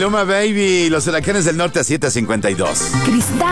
Maluma Baby, los Huracanes del Norte a 7:52. Cristal.